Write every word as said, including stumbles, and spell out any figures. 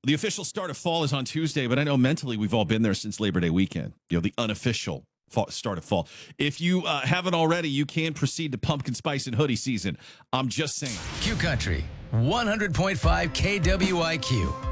The official start of fall is on Tuesday, but I know mentally we've all been there since Labor Day weekend. You know, the unofficial fall, start of fall. If you uh, haven't already, you can proceed to pumpkin spice and hoodie season. I'm just saying. Q Country, one hundred point five K W I Q.